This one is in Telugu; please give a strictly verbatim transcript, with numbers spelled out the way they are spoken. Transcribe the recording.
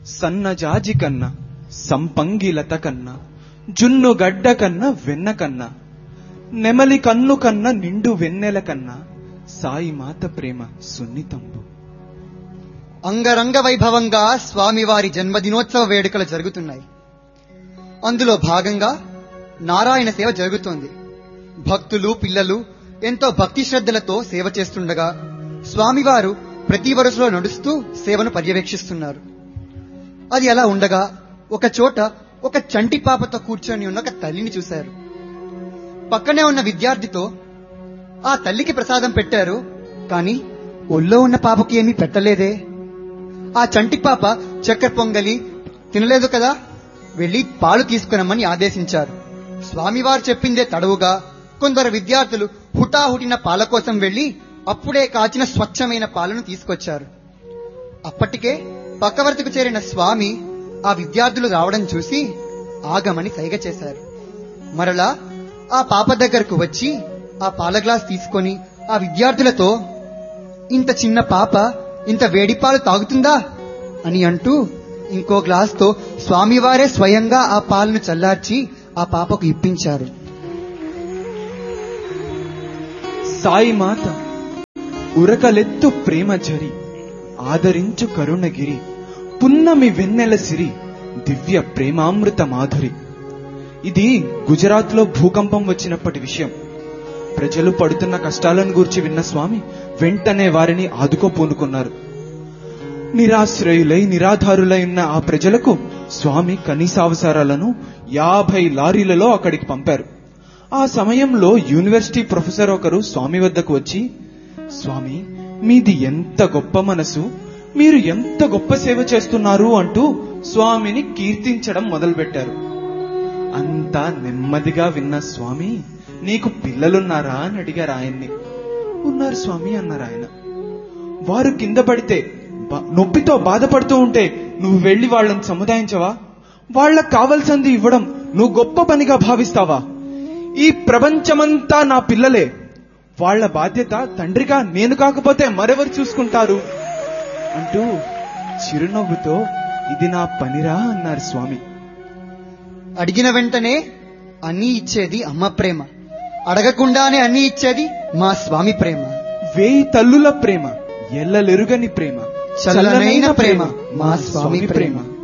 సన్నజాజి కన్నా సంపంగిలత కన్నా జున్ను గడ్డ కన్నా వెన్న కన్నా నెమలి కన్ను కన్నా నిండు వెన్నెల కన్నా సాయి మాత ప్రేమ సున్నితంబు. అంగరంగ వైభవంగా స్వామివారి జన్మదినోత్సవ వేడుకలు జరుగుతున్నాయి. అందులో భాగంగా నారాయణ సేవ జరుగుతోంది. భక్తులు పిల్లలు ఎంతో భక్తి శ్రద్ధలతో సేవ చేస్తుండగా స్వామివారు ప్రతి వరుసలో నడుస్తూ సేవను పర్యవేక్షిస్తున్నారు. అది అలా ఉండగా ఒక చోట ఒక చంటి పాపతో కూర్చొని ఉన్న ఒక తల్లిని చూశారు. పక్కనే ఉన్న విద్యార్థితో ఆ తల్లికి ప్రసాదం పెట్టారు, కానీ ఒళ్ళో ఉన్న పాపకి ఏమీ పెట్టలేదే. ఆ చంటి పాప చక్కెర పొంగలి తినలేదు కదా, వెళ్లి పాలు తీసుకురమ్మని ఆదేశించారు. స్వామివారు చెప్పిందే తడవుగా కొందరు విద్యార్థులు హుటాహుటిన పాల కోసం వెళ్లి అప్పుడే కాచిన స్వచ్ఛమైన పాలను తీసుకొచ్చారు. అప్పటికే పక్కవర్తికు చేరిన స్వామి ఆ విద్యార్థులు రావడం చూసి ఆగమని సైగ చేశారు. మరలా ఆ పాప దగ్గరకు వచ్చి ఆ పాల గ్లాస్ తీసుకొని ఆ విద్యార్థులతో, ఇంత చిన్న పాప ఇంత వేడి పాలు తాగుతుందా అని అంటూ ఇంకో గ్లాస్తో స్వామివారే స్వయంగా ఆ పాలను చల్లార్చి ఆ పాపకు ఇప్పించారు. సాయి మాత ఉరకలెత్తు ప్రేమ జరి ఆదరించు కరుణగిరి పున్నమి వెన్నెల సిరి దివ్య ప్రేమామృత మాధురి. ఇది గుజరాత్ లో భూకంపం వచ్చినప్పటి విషయం. ప్రజలు పడుతున్న కష్టాలను గూర్చి విన్న స్వామి వెంటనే వారిని ఆదుకోపూనుకున్నారు. నిరాశ్రయులై నిరాధారులై ఉన్న ఆ ప్రజలకు స్వామి కనీసావసరాలను యాభై లారీలలో అక్కడికి పంపారు. ఆ సమయంలో యూనివర్సిటీ ప్రొఫెసర్ ఒకరు స్వామి వద్దకు వచ్చి, స్వామి మీది ఎంత గొప్ప మనసు, మీరు ఎంత గొప్ప సేవ చేస్తున్నారు అంటూ స్వామిని కీర్తించడం మొదలుపెట్టారు. అంతా నెమ్మదిగా విన్న స్వామి, నీకు పిల్లలున్నారా అని అడిగారు ఆయన్ని. ఉన్నారు స్వామి అన్నారు ఆయన. వారు కింద పడితే నొప్పితో బాధపడుతూ ఉంటే నువ్వు వెళ్లి వాళ్ళని సముదాయించవా? వాళ్లకు కావలసింది ఇవ్వడం నువ్వు గొప్ప పనిగా భావిస్తావా? ఈ ప్రపంచమంతా నా పిల్లలే, వాళ్ల బాధ్యత తండ్రిగా నేను కాకపోతే మరెవరు చూసుకుంటారు అంటూ చిరునవ్వుతో ఇది నా పనిరా అన్నారు స్వామి. అడిగిన వెంటనే అన్నీ ఇచ్చేది అమ్మ ప్రేమ, అడగకుండానే అన్నీ ఇచ్చేది మా స్వామి ప్రేమ. వేయి తల్లుల ప్రేమ, ఎల్లలెరుగని ప్రేమ, చల్లనైన ప్రేమ మా స్వామి ప్రేమ.